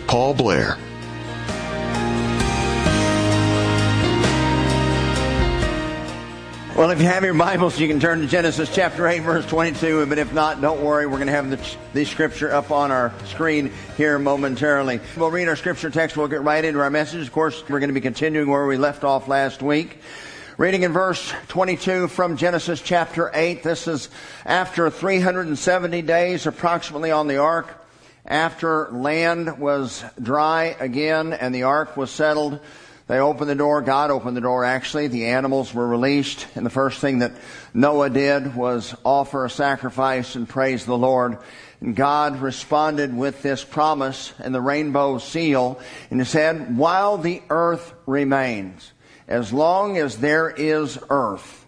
Paul Blair. Well, if you have your Bibles, you can turn to Genesis chapter 8, verse 22. But if not, don't worry. We're going to have the scripture up on our screen here momentarily. We'll read our scripture text. We'll get right into our message. Of course, we're going to be continuing where we left off last week. Reading in verse 22 from Genesis chapter 8. This is after 370 days approximately on the ark. After land was dry again and the ark was settled, they opened the door. God opened the door, actually. The animals were released. And the first thing that Noah did was offer a sacrifice and praise the Lord. And God responded with this promise and the rainbow seal. And He said, while the earth remains, as long as there is earth,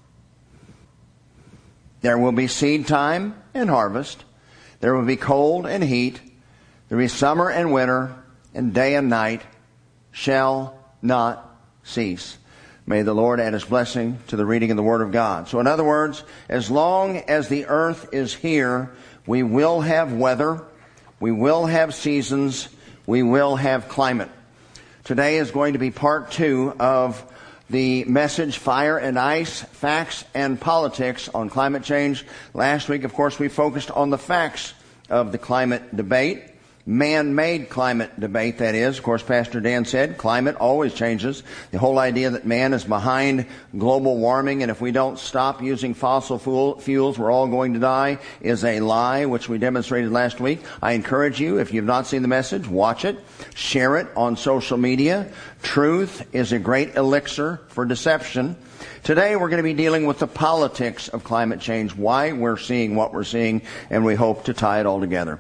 there will be seed time and harvest. There will be cold and heat. There will be summer and winter, and day and night shall not cease. May the Lord add His blessing to the reading of the Word of God. So in other words, as long as the earth is here, we will have weather, we will have seasons, we will have climate. Today is going to be part 2 of the message, Fire and Ice, Facts and Politics on Climate Change. Last week, of course, we focused on the facts of the climate debate. Man-made climate debate, that is. Of course, Pastor Dan said climate always changes. The whole idea that man is behind global warming and if we don't stop using fossil fuels, we're all going to die is a lie, which we demonstrated last week. I encourage you, if you've not seen the message, watch it. Share it on social media. Truth is a great elixir for deception. Today we're going to be dealing with the politics of climate change, why we're seeing what we're seeing, and we hope to tie it all together.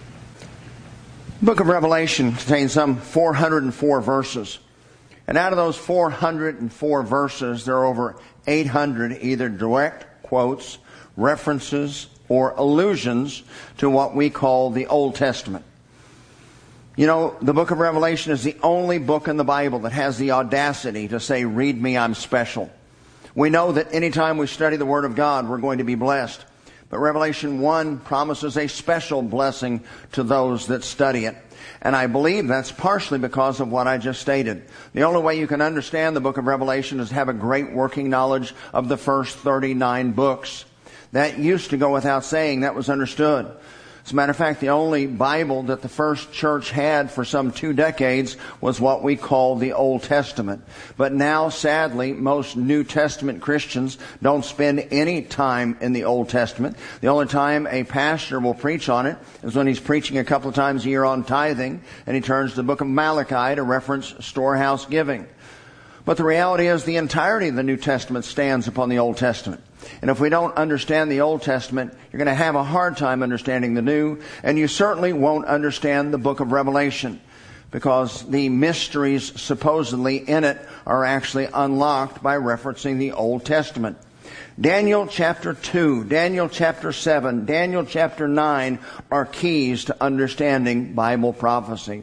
The book of Revelation contains some 404 verses. And out of those 404 verses, there are over 800 either direct quotes, references, or allusions to what we call the Old Testament. You know, the book of Revelation is the only book in the Bible that has the audacity to say, read me, I'm special. We know that anytime we study the Word of God, we're going to be blessed. But Revelation 1 promises a special blessing to those that study it. And I believe that's partially because of what I just stated. The only way you can understand the book of Revelation is to have a great working knowledge of the first 39 books. That used to go without saying. That was understood. As a matter of fact, the only Bible that the first church had for some 2 decades was what we call the Old Testament. But now, sadly, most New Testament Christians don't spend any time in the Old Testament. The only time a pastor will preach on it is when he's preaching a couple of times a year on tithing, and he turns to the book of Malachi to reference storehouse giving. But the reality is the entirety of the New Testament stands upon the Old Testament. And if we don't understand the Old Testament, you're going to have a hard time understanding the New, and you certainly won't understand the book of Revelation, because the mysteries supposedly in it are actually unlocked by referencing the Old Testament. Daniel chapter 2, Daniel chapter 7, Daniel chapter 9 are keys to understanding Bible prophecy.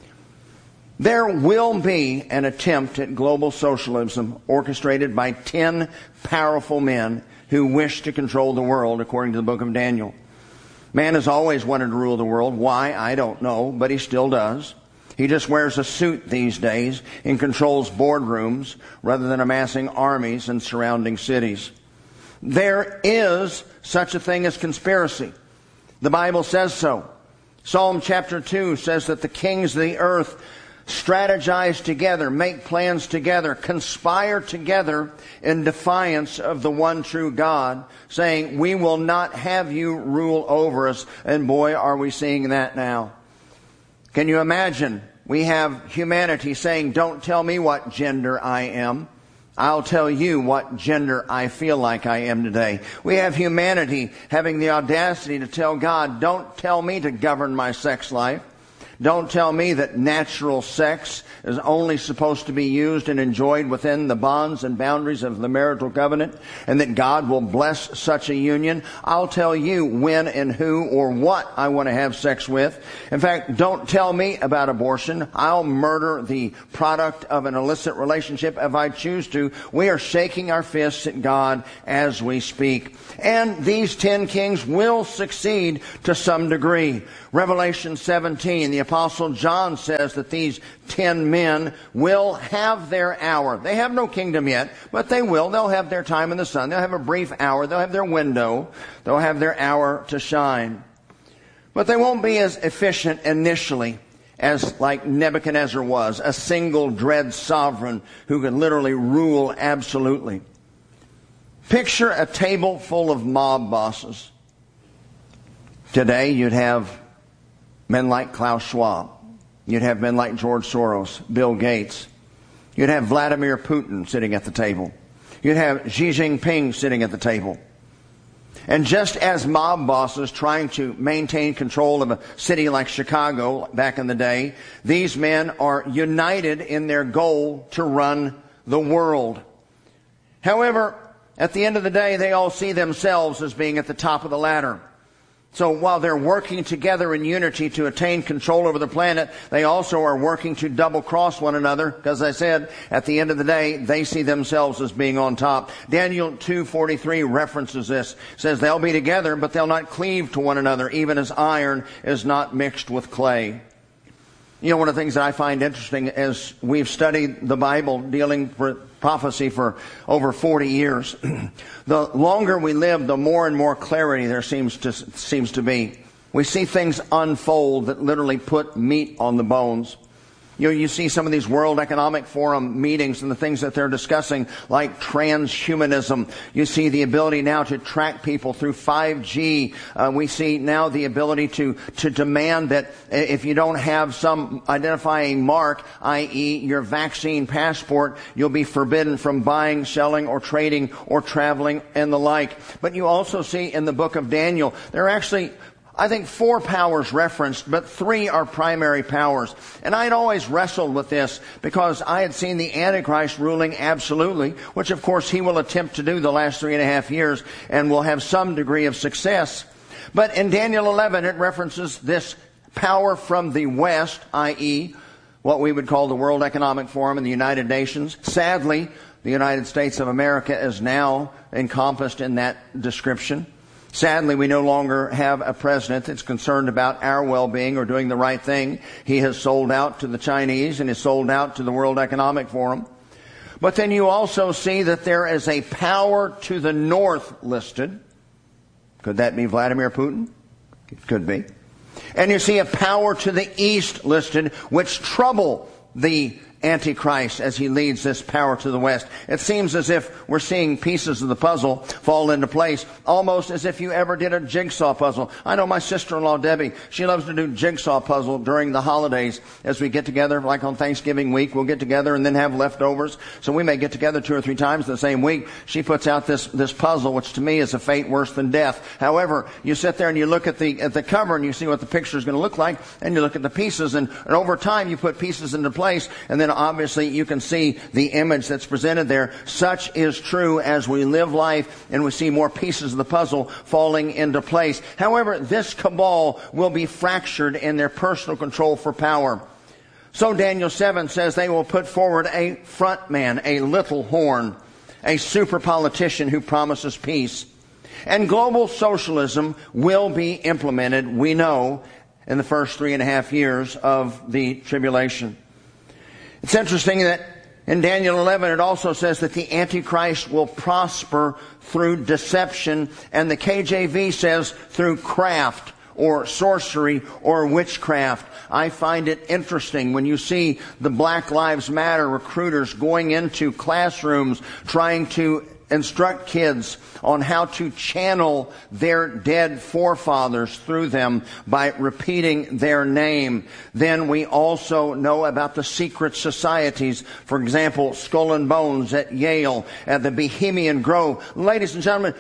There will be an attempt at global socialism orchestrated by 10 powerful men who wish to control the world, according to the book of Daniel. Man has always wanted to rule the world. Why? I don't know, but he still does. He just wears a suit these days and controls boardrooms rather than amassing armies in surrounding cities. There is such a thing as conspiracy. The Bible says so. Psalm chapter 2 says that the kings of the earth strategize together, make plans together, conspire together in defiance of the one true God, saying, we will not have you rule over us. And boy, are we seeing that now. Can you imagine? We have humanity saying, don't tell me what gender I am. I'll tell you what gender I feel like I am today. We have humanity having the audacity to tell God, don't tell me to govern my sex life. Don't tell me that natural sex is only supposed to be used and enjoyed within the bonds and boundaries of the marital covenant, and that God will bless such a union. I'll tell you when and who or what I want to have sex with. In fact, don't tell me about abortion. I'll murder the product of an illicit relationship if I choose to. We are shaking our fists at God as we speak. And these 10 kings will succeed to some degree. Revelation 17, the Apostle John says that these 10 men will have their hour. They have no kingdom yet, but they will. They'll have their time in the sun. They'll have a brief hour. They'll have their window. They'll have their hour to shine. But they won't be as efficient initially as like Nebuchadnezzar was, a single dread sovereign who could literally rule absolutely. Picture a table full of mob bosses. Today you'd have men like Klaus Schwab. You'd have men like George Soros, Bill Gates. You'd have Vladimir Putin sitting at the table. You'd have Xi Jinping sitting at the table. And just as mob bosses trying to maintain control of a city like Chicago back in the day, these men are united in their goal to run the world. However, at the end of the day, they all see themselves as being at the top of the ladder. So while they're working together in unity to attain control over the planet, they also are working to double-cross one another. Because I said, at the end of the day, they see themselves as being on top. Daniel 2:43 references this. It says, they'll be together, but they'll not cleave to one another, even as iron is not mixed with clay. You know, one of the things that I find interesting as we've studied the Bible dealing with prophecy for over 40 years, the longer we live, the more and more clarity there seems to be. We see things unfold that literally put meat on the bones. You see some of these World Economic Forum meetings and the things that they're discussing, like transhumanism. You see the ability now to track people through 5G. We see now the ability to demand that if you don't have some identifying mark, i.e. your vaccine passport, you'll be forbidden from buying, selling, or trading, or traveling, and the like. But you also see in the book of Daniel, there are actually, I think, 4 powers referenced, but 3 are primary powers. And I'd always wrestled with this because I had seen the Antichrist ruling absolutely, which of course he will attempt to do the last 3.5 years and will have some degree of success. But in Daniel 11, it references this power from the West, i.e. what we would call the World Economic Forum and the United Nations. Sadly, the United States of America is now encompassed in that description. Sadly, we no longer have a president that's concerned about our well-being or doing the right thing. He has sold out to the Chinese and has sold out to the World Economic Forum. But then you also see that there is a power to the north listed. Could that be Vladimir Putin? It could be. And you see a power to the east listed, which trouble the Antichrist as he leads this power to the west. It seems as if we're seeing pieces of the puzzle fall into place, almost as if you ever did a jigsaw puzzle. I know my sister-in-law, Debbie, she loves to do jigsaw puzzle during the holidays as we get together, like on Thanksgiving week, we'll get together and then have leftovers. So we may get together 2 or 3 times in the same week. She puts out this puzzle, which to me is a fate worse than death. However, you sit there and you look at the cover and you see what the picture is going to look like, and you look at the pieces, and over time you put pieces into place, and then obviously you can see the image that's presented there. Such is true as we live life and we see more pieces of the puzzle falling into place. However, this cabal will be fractured in their personal control for power. So Daniel 7 says they will put forward a front man, a little horn, a super politician who promises peace. And global socialism will be implemented, we know, in the first 3.5 years of the tribulation. It's interesting that in Daniel 11 it also says that the Antichrist will prosper through deception, and the KJV says through craft or sorcery or witchcraft. I find it interesting when you see the Black Lives Matter recruiters going into classrooms trying to instruct kids on how to channel their dead forefathers through them by repeating their name. Then we also know about the secret societies. For example, Skull and Bones at Yale, at the Bohemian Grove. Ladies and gentlemen,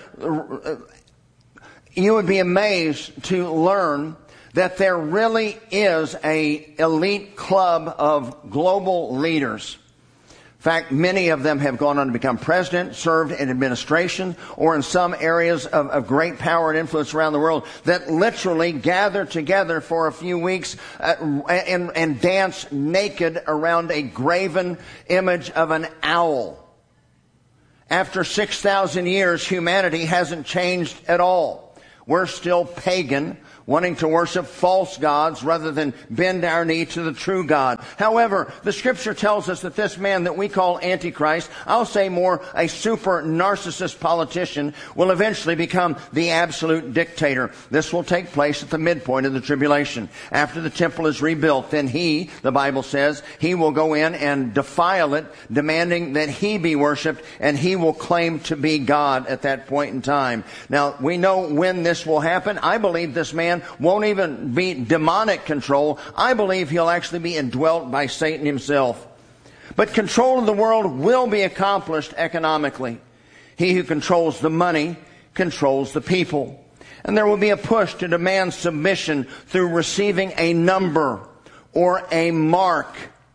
you would be amazed to learn that there really is an elite club of global leaders. In fact, many of them have gone on to become president, served in administration, or in some areas of great power and influence around the world that literally gather together for a few weeks and dance naked around a graven image of an owl. After 6,000 years, humanity hasn't changed at all. We're still pagan. wanting to worship false gods rather than bend our knee to the true God. However, the Scripture tells us that this man that we call Antichrist, I'll say more a super narcissist politician, will eventually become the absolute dictator. This will take place at the midpoint of the tribulation. After the temple is rebuilt, then he, the Bible says, he will go in and defile it, demanding that he be worshipped, and he will claim to be God at that point in time. Now, we know when this will happen. I believe this man won't even be demonic control. I believe he'll actually be indwelt by Satan himself. But control of the world will be accomplished economically. He who controls the money controls the people. And there will be a push to demand submission through receiving a number or a mark,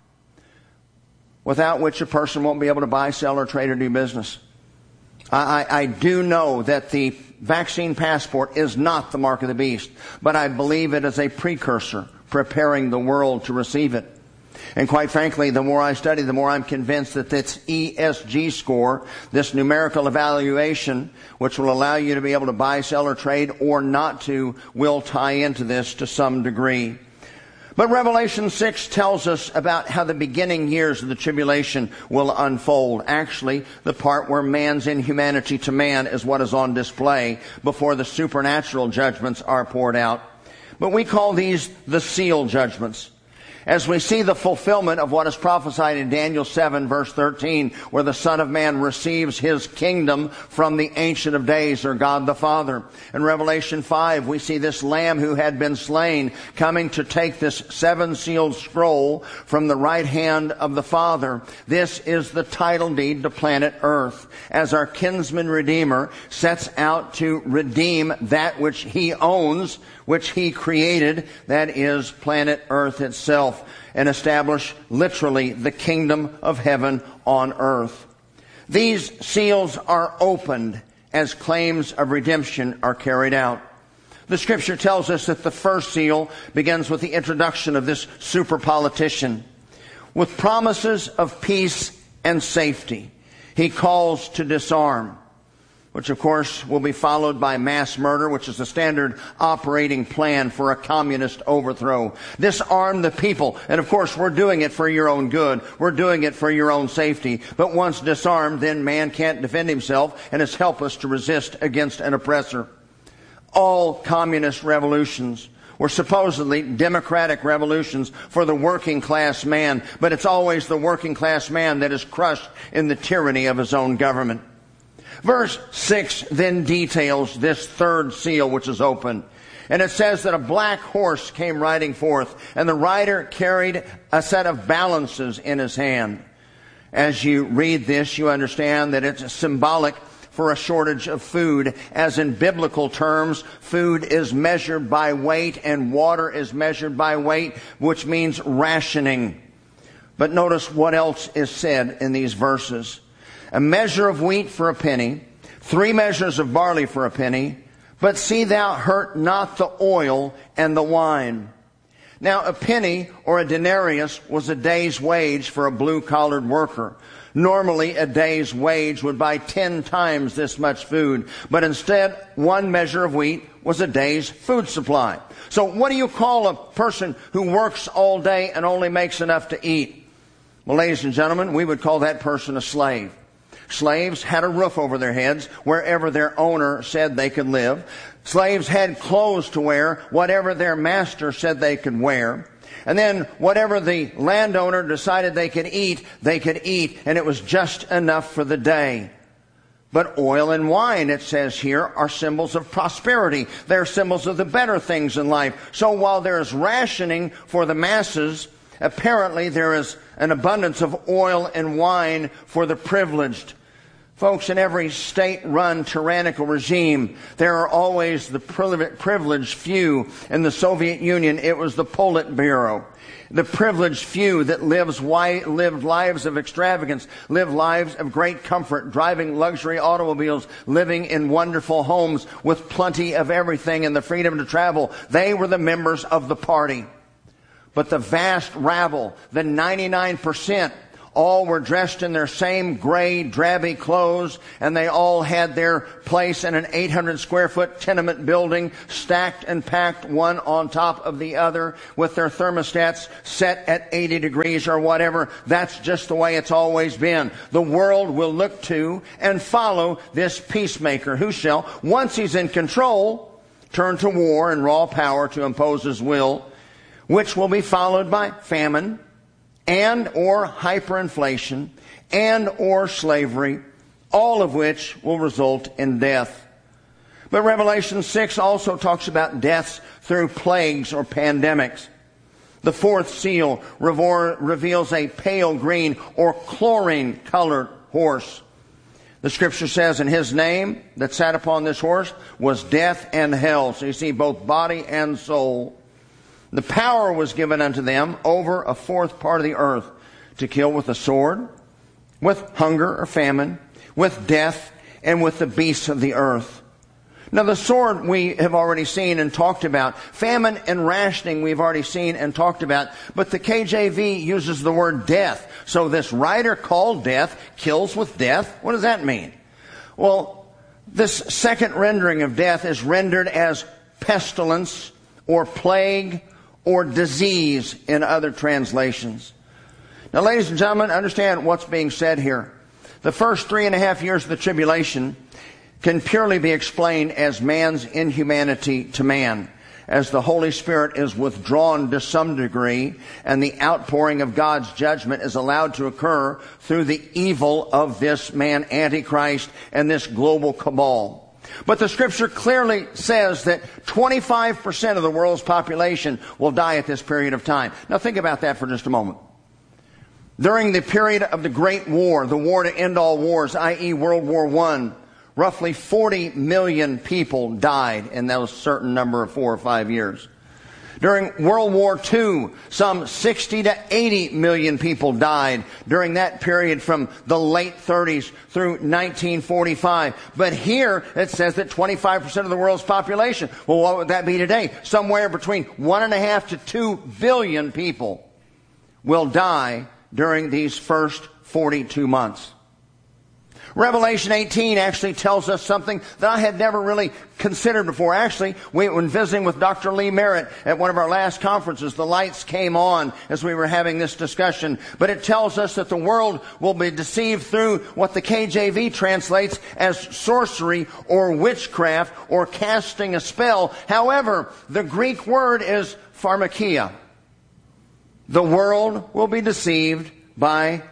without which a person won't be able to buy, sell, or trade or do business. I do know that the vaccine passport is not the mark of the beast, but I believe it is a precursor preparing the world to receive it. And quite frankly, the more I study, the more I'm convinced that this ESG score, this numerical evaluation, which will allow you to be able to buy, sell, or trade or not to, will tie into this to some degree. But Revelation 6 tells us about how the beginning years of the tribulation will unfold. Actually, the part where man's inhumanity to man is what is on display before the supernatural judgments are poured out. But we call these the seal judgments. As we see the fulfillment of what is prophesied in Daniel 7 verse 13, where the Son of Man receives his kingdom from the Ancient of Days, or God the Father. In Revelation 5, we see this Lamb who had been slain coming to take this seven-sealed scroll from the right hand of the Father. This is the title deed to planet Earth, as our kinsman Redeemer sets out to redeem that which he owns, which he created, that is planet Earth itself, and establish literally the kingdom of heaven on earth. These seals are opened as claims of redemption are carried out. The Scripture tells us that the first seal begins with the introduction of this super politician. With promises of peace and safety, he calls to disarm, which of course will be followed by mass murder, which is the standard operating plan for a communist overthrow. Disarm the people. And of course, we're doing it for your own good. We're doing it for your own safety. But once disarmed, then man can't defend himself and is helpless to resist against an oppressor. All communist revolutions were supposedly democratic revolutions for the working class man, but it's always the working class man that is crushed in the tyranny of his own government. Verse 6 then details this third seal which is opened. And it says that a black horse came riding forth, and the rider carried a set of balances in his hand. As you read this, you understand that it's symbolic for a shortage of food. As in biblical terms, food is measured by weight and water is measured by weight, which means rationing. But notice what else is said in these verses. A measure of wheat for a penny, 3 measures of barley for a penny, but see thou hurt not the oil and the wine. Now a penny or a denarius was a day's wage for a blue-collared worker. Normally a day's wage would buy 10 times this much food, but instead 1 measure of wheat was a day's food supply. So what do you call a person who works all day and only makes enough to eat? Well, ladies and gentlemen, we would call that person a slave. Slaves had a roof over their heads wherever their owner said they could live. Slaves had clothes to wear, whatever their master said they could wear. And then whatever the landowner decided they could eat, and it was just enough for the day. But oil and wine, it says here, are symbols of prosperity. They're symbols of the better things in life. So while there is rationing for the masses, apparently there is an abundance of oil and wine for the privileged. Folks, in every state-run tyrannical regime, there are always the privileged few. In the Soviet Union, it was the Politburo. The privileged few that lived lives of extravagance, lived lives of great comfort, driving luxury automobiles, living in wonderful homes with plenty of everything and the freedom to travel. They were the members of the party. But the vast rabble, the 99%, All were dressed in their same gray, drabby clothes, and they all had their place in an 800-square-foot tenement building, stacked and packed one on top of the other, with their thermostats set at 80 degrees or whatever. That's just the way it's always been. The world will look to and follow this peacemaker who shall, once he's in control, turn to war and raw power to impose his will, which will be followed by famine, and or hyperinflation, and or slavery, all of which will result in death. But Revelation 6 also talks about deaths through plagues or pandemics. The fourth seal reveals a pale green or chlorine-colored horse. The scripture says, "In his name that sat upon this horse was death and hell." So you see both body and soul. The power was given unto them over a fourth part of the earth to kill with the sword, with hunger or famine, with death, and with the beasts of the earth. Now the sword we have already seen and talked about. Famine and rationing we've already seen and talked about. But the KJV uses the word death. So this writer called death kills with death. What does that mean? Well, this second rendering of death is rendered as pestilence or plague or disease in other translations. Now, ladies and gentlemen, understand what's being said here. The first 3.5 years of the tribulation can purely be explained as man's inhumanity to man, as the Holy Spirit is withdrawn to some degree and the outpouring of God's judgment is allowed to occur through the evil of this man, Antichrist, and this global cabal. But the scripture clearly says that 25% of the world's population will die at this period of time. Now think about that for just a moment. During the period of the Great War, the war to end all wars, i.e. World War I, roughly 40 million people died in those certain number of 4 or 5 years. During World War II, some 60 to 80 million people died during that period from the late 30s through 1945. But here it says that 25% of the world's population. Well, what would that be today? Somewhere between 1.5 to 2 billion people will die during these first 42 months. Revelation 18 actually tells us something that I had never really considered before. Actually, when visiting with Dr. Lee Merritt at one of our last conferences, the lights came on as we were having this discussion. But it tells us that the world will be deceived through what the KJV translates as sorcery or witchcraft or casting a spell. However, the Greek word is pharmakia. The world will be deceived by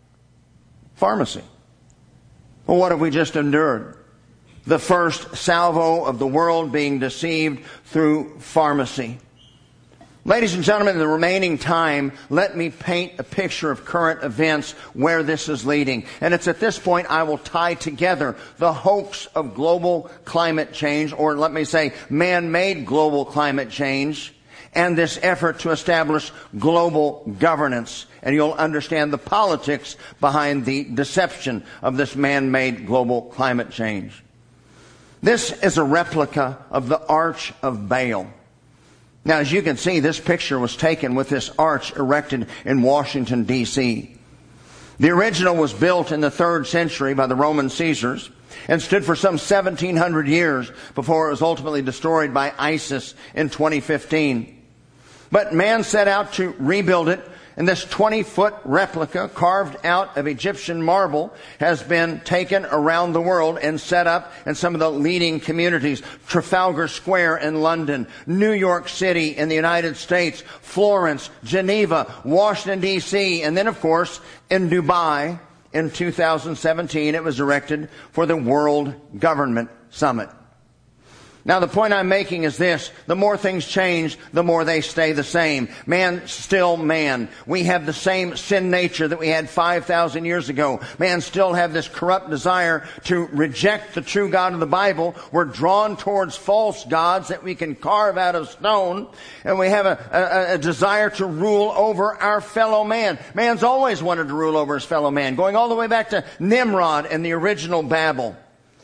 pharmacy. Well, what have we just endured? The first salvo of the world being deceived through pharmacy. Ladies and gentlemen, in the remaining time, let me paint a picture of current events where this is leading. And it's at this point I will tie together the hoax of global climate change, or let me say man-made global climate change, and this effort to establish global governance. And you'll understand the politics behind the deception of this man-made global climate change. This is a replica of the Arch of Baal. Now, as you can see, this picture was taken with this arch erected in Washington, D.C. The original was built in the 3rd century by the Roman Caesars and stood for some 1,700 years before it was ultimately destroyed by ISIS in 2015. But man set out to rebuild it, and this 20-foot replica carved out of Egyptian marble has been taken around the world and set up in some of the leading communities. Trafalgar Square in London, New York City in the United States, Florence, Geneva, Washington, D.C., and then, of course, in Dubai in 2017, it was erected for the World Government Summit. Now, the point I'm making is this. The more things change, the more they stay the same. Man, still man. We have the same sin nature that we had 5,000 years ago. Man still have this corrupt desire to reject the true God of the Bible. We're drawn towards false gods that we can carve out of stone. And we have a desire to rule over our fellow man. Man's always wanted to rule over his fellow man, going all the way back to Nimrod and the original Babel.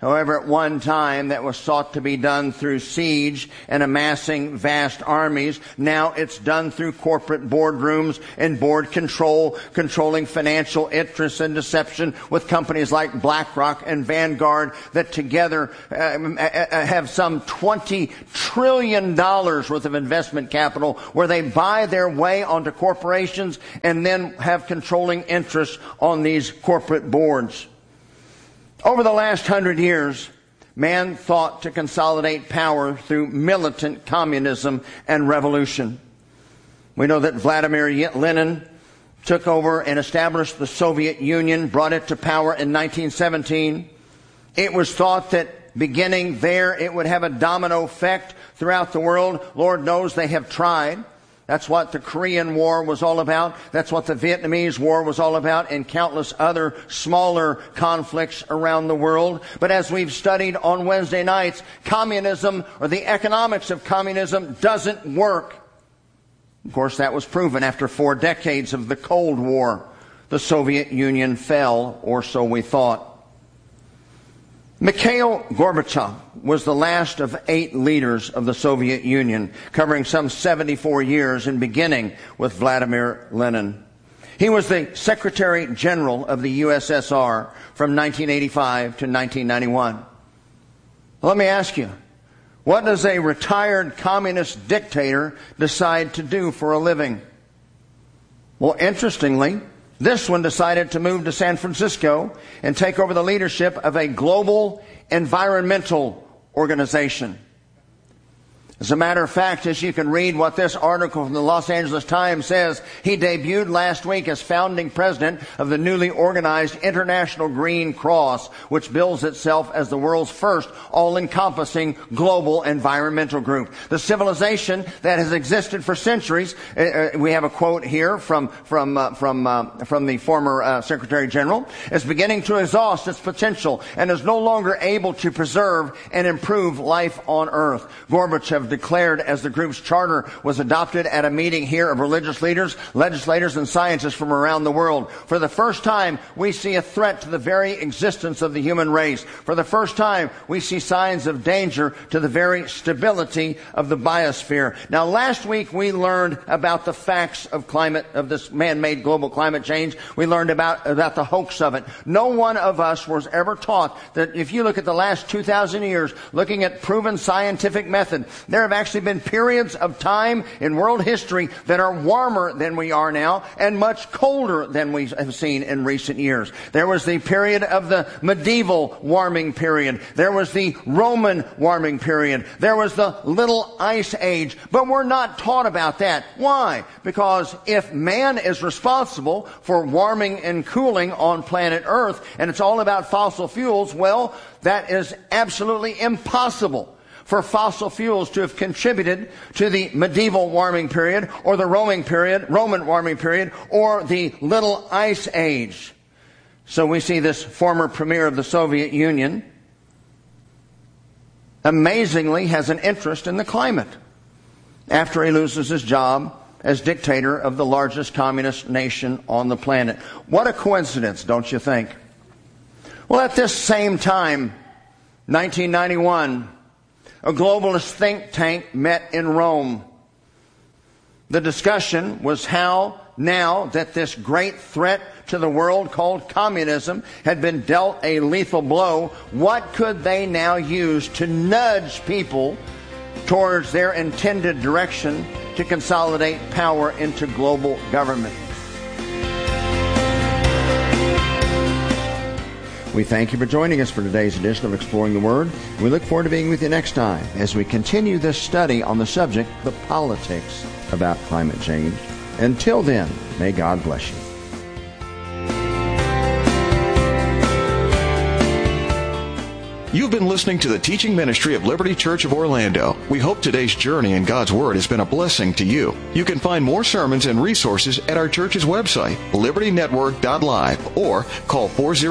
However, at one time that was sought to be done through siege and amassing vast armies. Now it's done through corporate boardrooms and board control, controlling financial interests and deception with companies like BlackRock and Vanguard that together have some $20 trillion worth of investment capital where they buy their way onto corporations and then have controlling interests on these corporate boards. Over the last 100 years, man thought to consolidate power through militant communism and revolution. We know that Vladimir Lenin took over and established the Soviet Union, brought it to power in 1917. It was thought that beginning there, it would have a domino effect throughout the world. Lord knows they have tried. That's what the Korean War was all about. That's what the Vietnamese War was all about, and countless other smaller conflicts around the world. But as we've studied on Wednesday nights, communism, or the economics of communism, doesn't work. Of course, that was proven after 4 decades of the Cold War. The Soviet Union fell, or so we thought. Mikhail Gorbachev was the last of 8 leaders of the Soviet Union, covering some 74 years and beginning with Vladimir Lenin. He was the Secretary General of the USSR from 1985 to 1991. Let me ask you, what does a retired communist dictator decide to do for a living? Well, interestingly, this one decided to move to San Francisco and take over the leadership of a global environmental organization. As a matter of fact, as you can read what this article from the Los Angeles Times says, he debuted last week as founding president of the newly organized International Green Cross, which bills itself as the world's first all-encompassing global environmental group. The civilization that has existed for centuries, we have a quote here from the former Secretary General, is beginning to exhaust its potential and is no longer able to preserve and improve life on Earth. Gorbachev declared as the group's charter was adopted at a meeting here of religious leaders, legislators, and scientists from around the world. For the first time, we see a threat to the very existence of the human race. For the first time, we see signs of danger to the very stability of the biosphere. Now, last week we learned about the facts of this man-made global climate change. We learned about the hoax of it. No one of us was ever taught that if you look at the last 2,000 years, looking at proven scientific method, there have actually been periods of time in world history that are warmer than we are now and much colder than we have seen in recent years. There was the period of the medieval warming period. There was the Roman warming period. There was the Little Ice Age. But we're not taught about that. Why? Because if man is responsible for warming and cooling on planet Earth, and it's all about fossil fuels, well, that is absolutely impossible for fossil fuels to have contributed to the medieval warming period or the Roman warming period, or the Little Ice Age. So we see this former premier of the Soviet Union amazingly has an interest in the climate after he loses his job as dictator of the largest communist nation on the planet. What a coincidence, don't you think? Well, at this same time, 1991, a globalist think tank met in Rome. The discussion was how, now that this great threat to the world called communism had been dealt a lethal blow, what could they now use to nudge people towards their intended direction to consolidate power into global government? We thank you for joining us for today's edition of Exploring the Word. We look forward to being with you next time as we continue this study on the subject, the politics about climate change. Until then, may God bless you. You've been listening to the teaching ministry of Liberty Church of Orlando. We hope today's journey in God's Word has been a blessing to you. You can find more sermons and resources at our church's website, libertynetwork.live, or call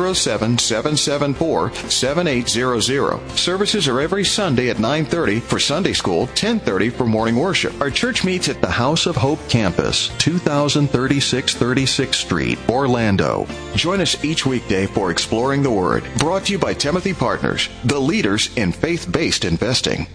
407-774-7800. Services are every Sunday at 9:30 for Sunday School, 10:30 for morning worship. Our church meets at the House of Hope Campus, 2036 36th Street, Orlando. Join us each weekday for Exploring the Word, brought to you by Timothy Partners, the leaders in faith-based investing.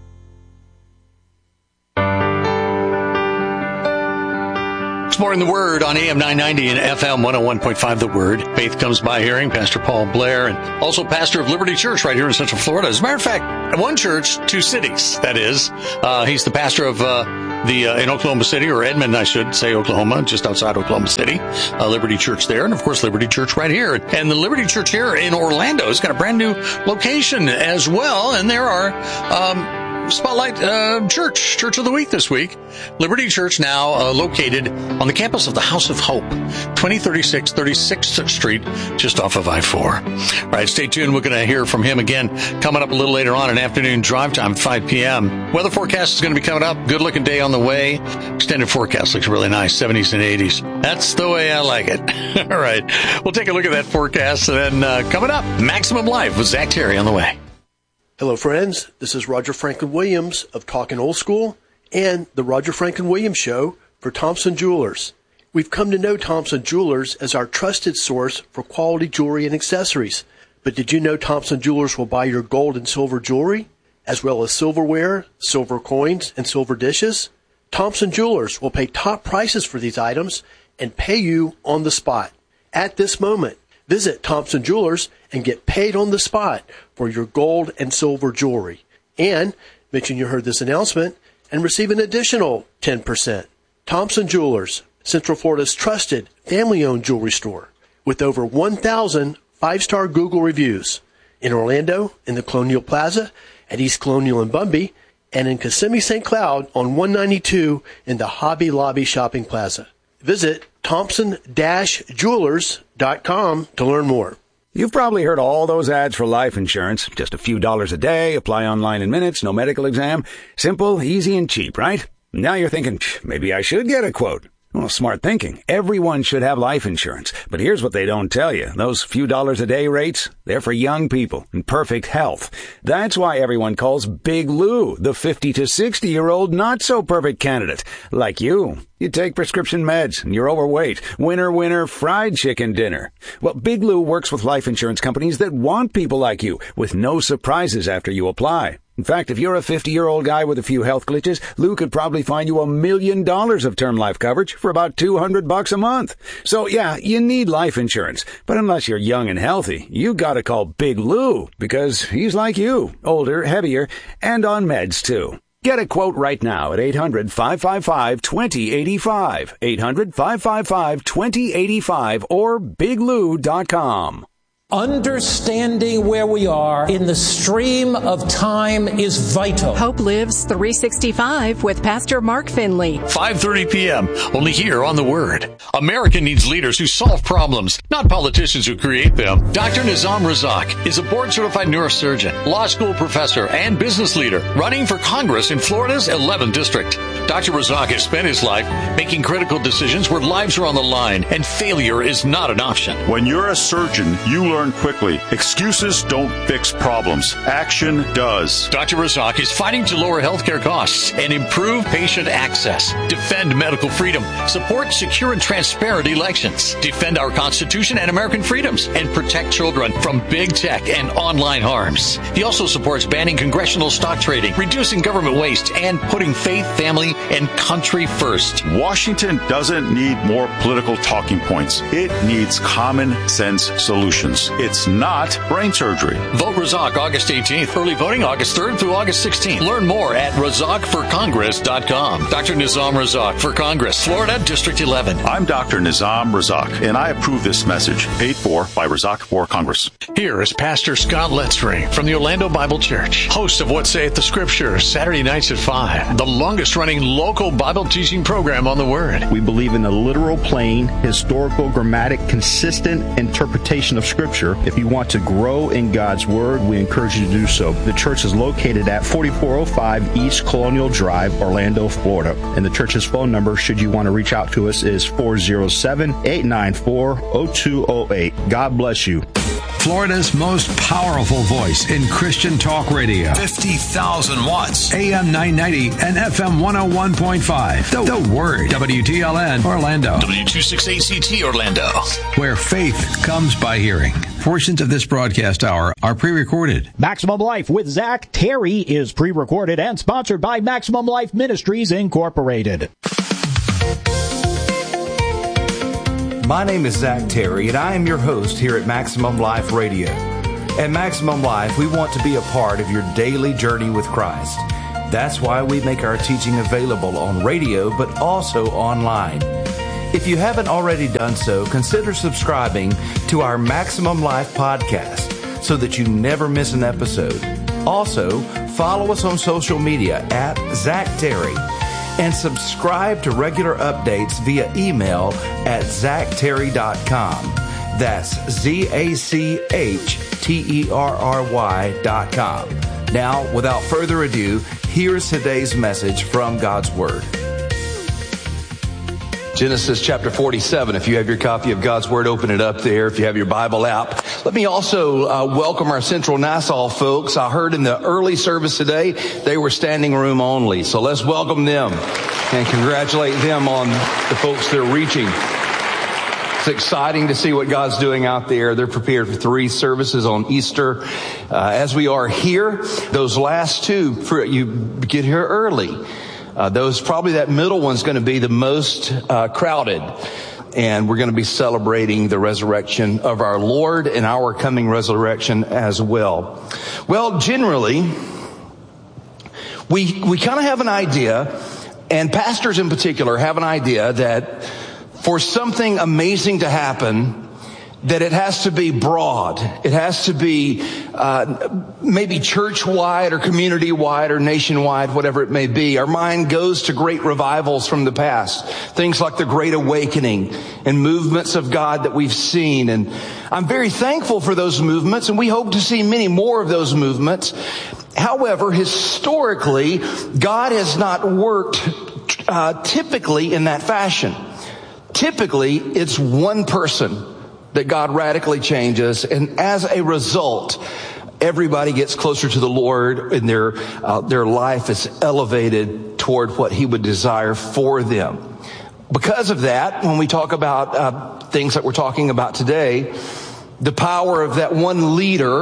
Exploring the Word on AM 990 and FM 101.5 The Word. Faith comes by hearing. Pastor Paul Blair, and also pastor of Liberty Church right here in Central Florida. As a matter of fact, one church, two cities, that is. He's the pastor of in Oklahoma City, or Edmond, I should say, Oklahoma, just outside Oklahoma City. Liberty Church there, and of course Liberty Church right here. And the Liberty Church here in Orlando has got a brand new location as well, and there are Spotlight Church of the Week this week. Liberty Church now located on the campus of the House of Hope, 2036 36th Street, just off of I-4. All right, stay tuned. We're going to hear from him again coming up a little later on in afternoon drive time, 5 p.m. Weather forecast is going to be coming up. Good-looking day on the way. Extended forecast looks really nice, 70s and 80s. That's the way I like it. All right, we'll take a look at that forecast, and then coming up, Maximum Life with Zach Terry on the way. Hello, friends. This is Roger Franklin Williams of Talkin' Old School and the Roger Franklin Williams Show for Thompson Jewelers. We've come to know Thompson Jewelers as our trusted source for quality jewelry and accessories. But did you know Thompson Jewelers will buy your gold and silver jewelry, as well as silverware, silver coins, and silver dishes? Thompson Jewelers will pay top prices for these items and pay you on the spot. At this moment, visit Thompson Jewelers and get paid on the spot for your gold and silver jewelry. And mention you heard this announcement and receive an additional 10%. Thompson Jewelers, Central Florida's trusted family-owned jewelry store with over 1,000 five-star Google reviews. In Orlando, in the Colonial Plaza, at East Colonial and Bumby, and in Kissimmee St. Cloud on 192 in the Hobby Lobby Shopping Plaza. Visit Thompson-Jewelers.com to learn more. You've probably heard all those ads for life insurance. Just a few dollars a day, apply online in minutes, no medical exam. Simple, easy, and cheap, right? Now you're thinking, maybe I should get a quote. Well, smart thinking. Everyone should have life insurance. But here's what they don't tell you. Those few dollars a day rates, they're for young people in perfect health. That's why everyone calls Big Lou the 50 to 60-year-old not-so-perfect candidate. Like you. You take prescription meds, and you're overweight. Winner, fried chicken dinner. Well, Big Lou works with life insurance companies that want people like you, with no surprises after you apply. In fact, if you're a 50-year-old guy with a few health glitches, Lou could probably find you $1 million of term life coverage for about $200 a month. So, yeah, you need life insurance. But unless you're young and healthy, you gotta call Big Lou, because he's like you, older, heavier, and on meds, too. Get a quote right now at 800-555-2085, 800-555-2085, or biglou.com. Understanding where we are in the stream of time is vital. Hope Lives 365 with Pastor Mark Finley. 5:30 p.m. only here on The Word. America needs leaders who solve problems, not politicians who create them. Dr. Nizam Razak is a board-certified neurosurgeon, law school professor, and business leader running for Congress in Florida's 11th district. Dr. Razak has spent his life making critical decisions where lives are on the line and failure is not an option. When you're a surgeon, you learn quickly. Excuses don't fix problems. Action does. Dr. Razak is fighting to lower healthcare costs and improve patient access, defend medical freedom, support secure and transparent elections, defend our Constitution and American freedoms, and protect children from big tech and online harms. He also supports banning congressional stock trading, reducing government waste, and putting faith, family, and country first. Washington doesn't need more political talking points. It needs common sense solutions. It's not brain surgery. Vote Razak August 18th. Early voting August 3rd through August 16th. Learn more at RazakForCongress.com. Dr. Nizam Razak for Congress, Florida, District 11. I'm Dr. Nizam Razak, and I approve this message, paid for by Razak for Congress. Here is Pastor Scott Letzring from the Orlando Bible Church, host of What Saith the Scripture, Saturday nights at 5, the longest-running local Bible teaching program on The Word. We believe in the literal, plain, historical, grammatic, consistent interpretation of Scripture Scripture. If you want to grow in God's Word, we encourage you to do so. The church is located at 4405 East Colonial Drive, Orlando, Florida. And the church's phone number, should you want to reach out to us, is 407-894-0208. God bless you. Florida's most powerful voice in Christian talk radio. 50,000 watts. AM 990 and FM 101.5. The Word. WTLN Orlando. W268CT Orlando. Where faith comes by hearing. Portions of this broadcast hour are pre-recorded. Maximum Life with Zach Terry is pre-recorded and sponsored by Maximum Life Ministries Incorporated. My name is Zach Terry, and I am your host here at Maximum Life Radio. At Maximum Life, we want to be a part of your daily journey with Christ. That's why we make our teaching available on radio, but also online. If you haven't already done so, consider subscribing to our Maximum Life podcast so that you never miss an episode. Also, follow us on social media at Zach Terry. And subscribe to regular updates via email at ZachTerry.com. That's ZachTerry.com. Now, without further ado, here's today's message from God's Word. Genesis chapter 47. If you have your copy of God's Word, open it up there. If you have your Bible app. Let me also welcome our Central Nassau folks. I heard in the early service today, they were standing room only. So let's welcome them and congratulate them on the folks they're reaching. It's exciting to see what God's doing out there. They're prepared for 3 services on Easter. As we are here, those last 2, you get here early. Probably that middle one's going to be the most crowded. And we're going to be celebrating the resurrection of our Lord and our coming resurrection as well. Well, generally, we kind of have an idea, and pastors in particular have an idea that for something amazing to happen, that it has to be broad. It has to be maybe church-wide or community-wide or nationwide, whatever it may be. Our mind goes to great revivals from the past, things like the Great Awakening and movements of God that we've seen. And I'm very thankful for those movements, and we hope to see many more of those movements. However, historically, God has not worked typically in that fashion. Typically, it's one person that God radically changes, and as a result, everybody gets closer to the Lord, and their life is elevated toward what He would desire for them. Because of that, when we talk about things that we're talking about today, the power of that one leader,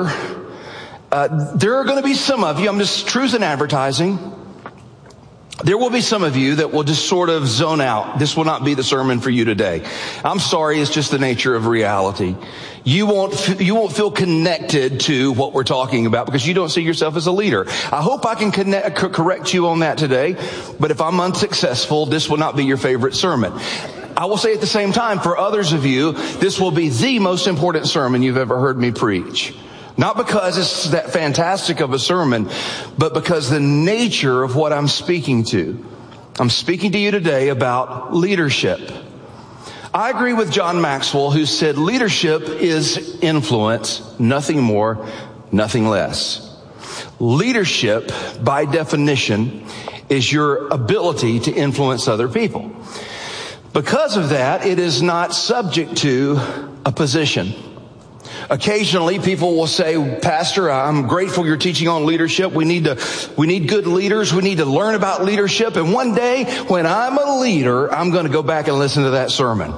there are going to be some of you, I'm just truth in advertising, there will be some of you that will just sort of zone out. This will not be the sermon for you today. I'm sorry, it's just the nature of reality. You won't feel connected to what we're talking about because you don't see yourself as a leader. I hope I can correct you on that today, but if I'm unsuccessful, this will not be your favorite sermon. I will say at the same time, for others of you, this will be the most important sermon you've ever heard me preach. Not because it's that fantastic of a sermon, but because the nature of what I'm speaking to. I'm speaking to you today about leadership. I agree with John Maxwell, who said leadership is influence, nothing more, nothing less. Leadership, by definition, is your ability to influence other people. Because of that, it is not subject to a position. Occasionally, people will say, Pastor, I'm grateful you're teaching on leadership. We need good leaders. We need to learn about leadership. And one day, when I'm a leader, I'm going to go back and listen to that sermon.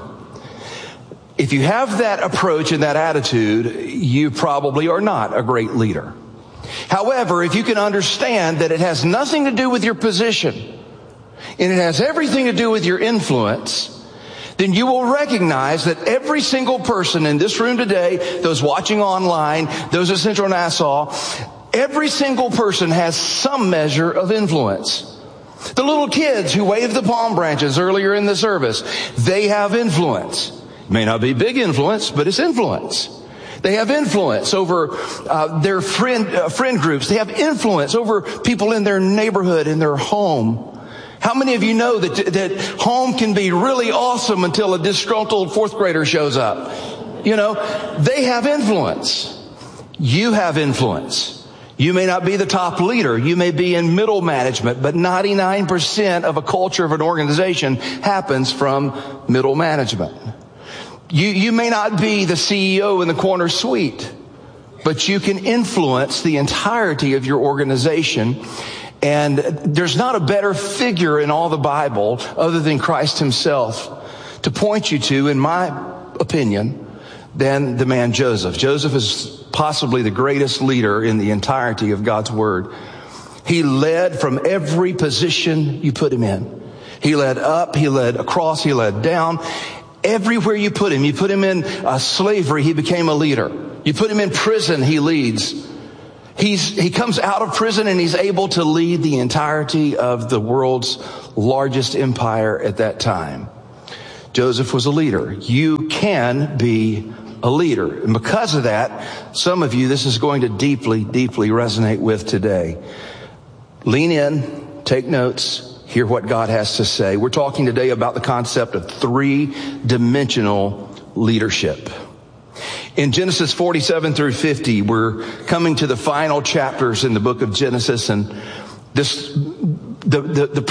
If you have that approach and that attitude, you probably are not a great leader. However, if you can understand that it has nothing to do with your position, and it has everything to do with your influence, then you will recognize that every single person in this room today, those watching online, those at Central Nassau, every single person has some measure of influence. The little kids who waved the palm branches earlier in the service, they have influence. It may not be big influence, but it's influence. They have influence over their friend groups. They have influence over people in their neighborhood, in their home. How many of you know that home can be really awesome until a disgruntled 4th grader shows up? They have influence. You have influence. You may not be the top leader. You may be in middle management, but 99% of a culture of an organization happens from middle management. You may not be the CEO in the corner suite, but you can influence the entirety of your organization. And there's not a better figure in all the Bible other than Christ himself to point you to, in my opinion, than the man Joseph. Joseph is possibly the greatest leader in the entirety of God's Word. He led from every position you put him in. He led up, he led across, he led down. Everywhere you put him in slavery, he became a leader. You put him in prison, he leads. He comes out of prison and he's able to lead the entirety of the world's largest empire at that time. Joseph was a leader. You can be a leader. And because of that, some of you, this is going to deeply, deeply resonate with today. Lean in, take notes, hear what God has to say. We're talking today about the concept of three-dimensional leadership. In Genesis 47 through 50, we're coming to the final chapters in the book of Genesis, and the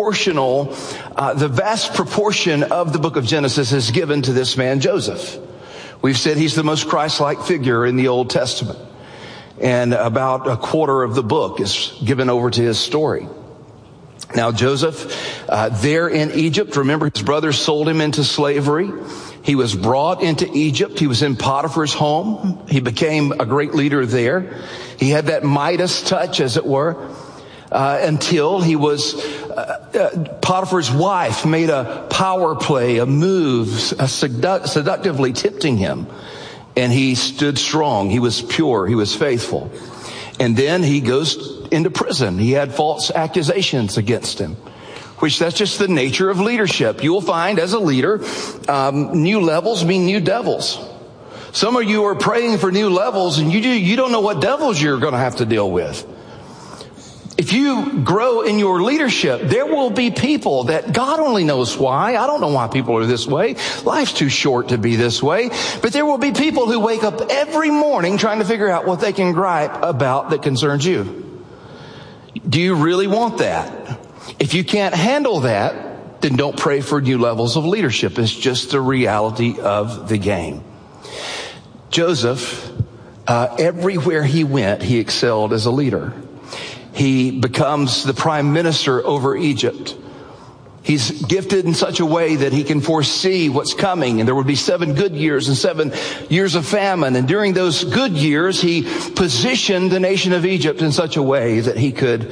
vast proportion of the book of Genesis is given to this man, Joseph. We've said he's the most Christ-like figure in the Old Testament. And about a quarter of the book is given over to his story. Now, Joseph, there in Egypt, remember his brothers sold him into slavery. He was brought into Egypt. He was in Potiphar's home. He became a great leader there. He had that Midas touch, as it were. Until he was, Potiphar's wife made a power play, a move, seductively tempting him. And he stood strong. He was pure. He was faithful. And then he goes into prison. He had false accusations against him, which that's just the nature of leadership. You will find as a leader, new levels mean new devils. Some of you are praying for new levels and you don't know what devils you're going to have to deal with. If you grow in your leadership, there will be people that God only knows why. I don't know why people are this way. Life's too short to be this way. But there will be people who wake up every morning trying to figure out what they can gripe about that concerns you. Do you really want that? If you can't handle that, then don't pray for new levels of leadership. It's just the reality of the game. Joseph, everywhere he went, he excelled as a leader. He becomes the prime minister over Egypt. He's gifted in such a way that he can foresee what's coming. And there would be 7 good years and 7 years of famine. And during those good years, he positioned the nation of Egypt in such a way that he could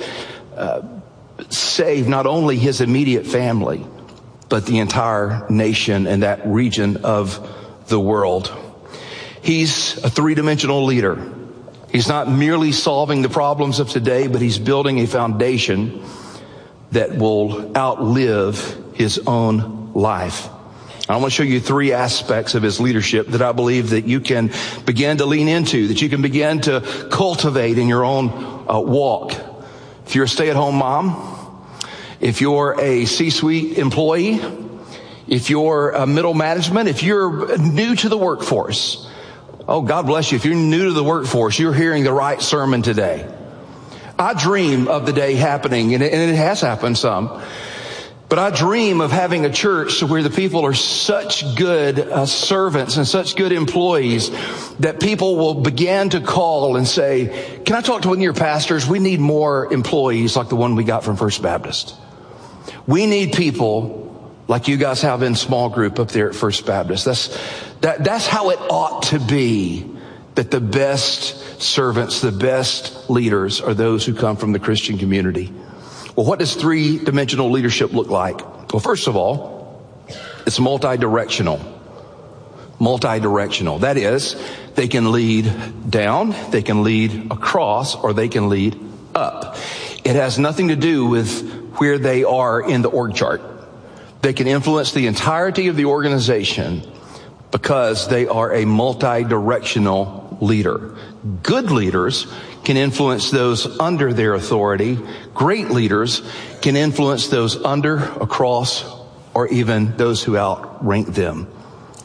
save not only his immediate family, but the entire nation and that region of the world. He's a three-dimensional leader. He's not merely solving the problems of today, but he's building a foundation that will outlive his own life. I want to show you 3 aspects of his leadership that I believe that you can begin to lean into, that you can begin to cultivate in your own walk. If you're a stay-at-home mom, if you're a C-suite employee, if you're a middle management, if you're new to the workforce, oh, God bless you. If you're new to the workforce, you're hearing the right sermon today. I dream of the day happening, and it has happened some, but I dream of having a church where the people are such good servants and such good employees that people will begin to call and say, can I talk to one of your pastors? We need more employees like the one we got from First Baptist. We need people like you guys have in small group up there at First Baptist. That's how it ought to be, that the best servants, the best leaders are those who come from the Christian community. Well, what does three-dimensional leadership look like? Well, first of all, it's multi-directional. Multi-directional. That is, they can lead down, they can lead across, or they can lead up. It has nothing to do with where they are in the org chart. They can influence the entirety of the organization because they are a multi-directional leader. Good leaders can influence those under their authority. Great leaders can influence those under, across, or even those who outrank them.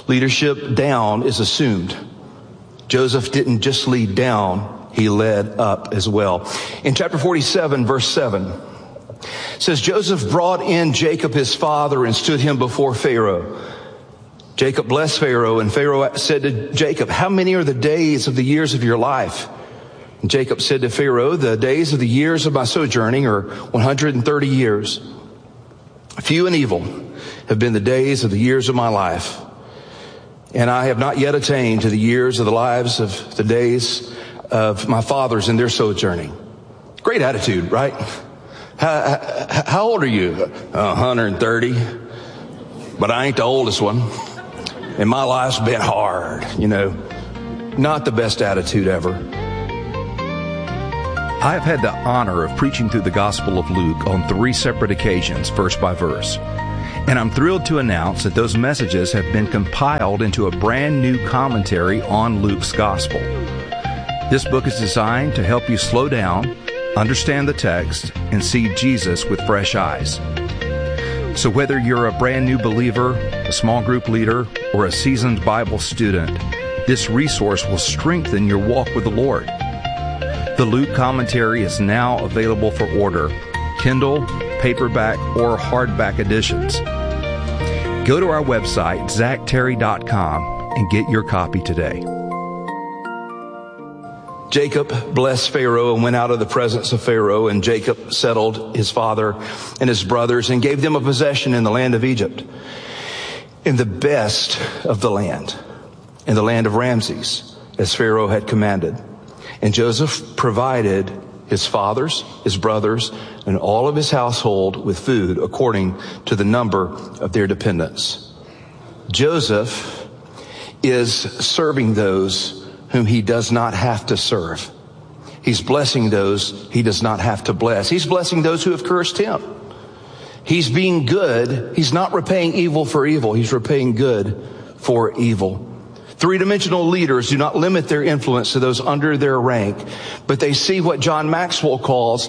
leadership down is assumed. Joseph didn't just lead down, he led up as well. In chapter 47, verse 7, it says, Joseph brought in Jacob his father and stood him before Pharaoh. Jacob blessed Pharaoh, and Pharaoh said to Jacob, how many are the days of the years of your life? And Jacob said to Pharaoh, the days of the years of my sojourning are 130 years. Few and evil have been the days of the years of my life, and I have not yet attained to the years of the lives of the days of my fathers in their sojourning. Great attitude, right? How old are you? 130. But I ain't the oldest one. And my life's been hard, Not the best attitude ever. I have had the honor of preaching through the Gospel of Luke on 3 separate occasions, verse by verse. And I'm thrilled to announce that those messages have been compiled into a brand new commentary on Luke's Gospel. This book is designed to help you slow down, understand the text, and see Jesus with fresh eyes. So whether you're a brand new believer, a small group leader, or a seasoned Bible student, this resource will strengthen your walk with the Lord. The Luke commentary is now available for order, Kindle, paperback, or hardback editions. Go to our website, zachterry.com, and get your copy today. Jacob blessed Pharaoh and went out of the presence of Pharaoh, and Jacob settled his father and his brothers and gave them a possession in the land of Egypt, in the best of the land, in the land of Ramses, as Pharaoh had commanded. And Joseph provided his fathers, his brothers, and all of his household with food according to the number of their dependents. Joseph is serving those whom he does not have to serve. He's blessing those he does not have to bless. He's blessing those who have cursed him. He's being good. He's not repaying evil for evil. He's repaying good for evil. Three-dimensional leaders do not limit their influence to those under their rank, but they see what John Maxwell calls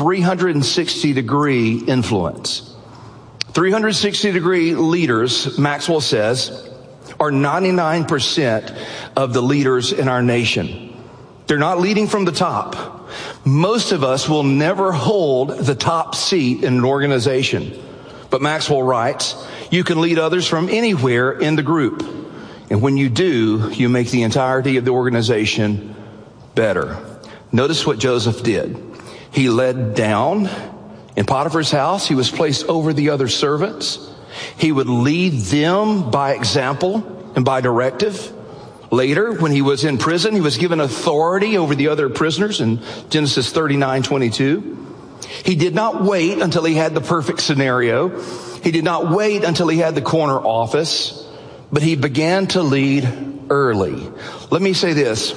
360-degree influence. 360-degree leaders, Maxwell says, are 99% of the leaders in our nation. They're not leading from the top. Most of us will never hold the top seat in an organization. But Maxwell writes, you can lead others from anywhere in the group. And when you do, you make the entirety of the organization better. Notice what Joseph did. He led down. In Potiphar's house, he was placed over the other servants. He would lead them by example and by directive. Later, when he was in prison, he was given authority over the other prisoners in Genesis 39:22. He did not wait until he had the perfect scenario. He did not wait until he had the corner office. But he began to lead early. Let me say this.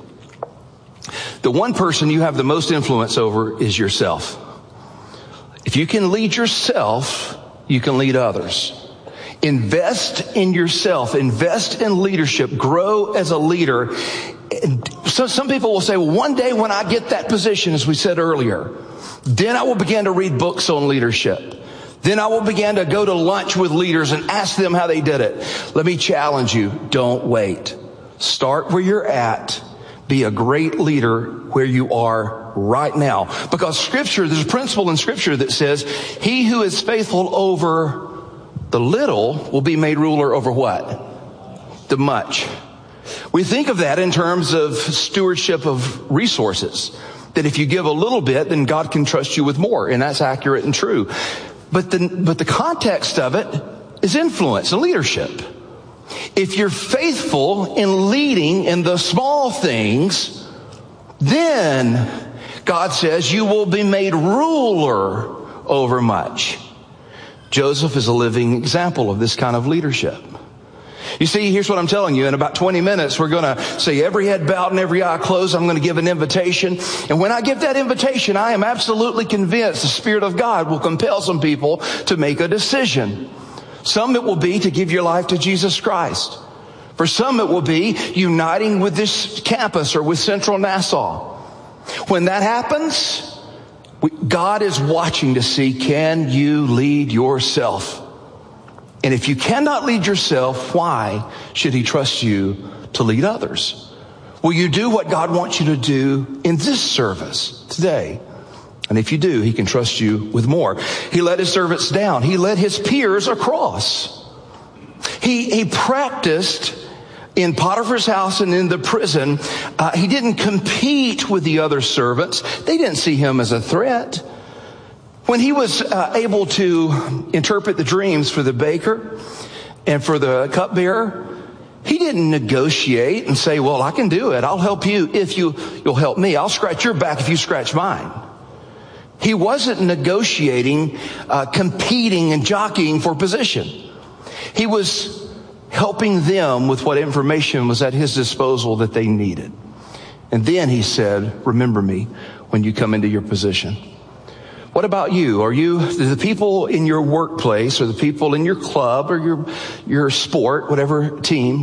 The one person you have the most influence over is yourself. If you can lead yourself, you can lead others. Invest in yourself. Invest in leadership. Grow as a leader. So some people will say, well, one day when I get that position, as we said earlier, then I will begin to read books on leadership. Then I will begin to go to lunch with leaders and ask them how they did it. Let me challenge you. Don't wait. Start where you're at. Be a great leader where you are right now. Because Scripture, there's a principle in Scripture that says, he who is faithful over the little will be made ruler over what? The much. We think of that in terms of stewardship of resources. That if you give a little bit, then God can trust you with more. And that's accurate and true. But the context of it is influence and leadership. If you're faithful in leading in the small things, then God says you will be made ruler over much. Joseph is a living example of this kind of leadership. You see, here's what I'm telling you. In about 20 minutes, we're going to say every head bowed and every eye closed. I'm going to give an invitation. And when I give that invitation, I am absolutely convinced the Spirit of God will compel some people to make a decision. Some it will be to give your life to Jesus Christ. For some it will be uniting with this campus or with Central Nassau. When that happens, God is watching to see, can you lead yourself? And if you cannot lead yourself, why should he trust you to lead others? Will you do what God wants you to do in this service today? And if you do, he can trust you with more. He led his servants down. He led his peers across. He practiced in Potiphar's house and in the prison. He didn't compete with the other servants. They didn't see him as a threat. When he was able to interpret the dreams for the baker and for the cupbearer, he didn't negotiate and say, well, I can do it. I'll help you if you'll help me. I'll scratch your back if you scratch mine. He wasn't negotiating, competing and jockeying for position. He was helping them with what information was at his disposal that they needed. And then he said, remember me when you come into your position. What about you? Are you the people in your workplace or the people in your club or your sport, whatever team,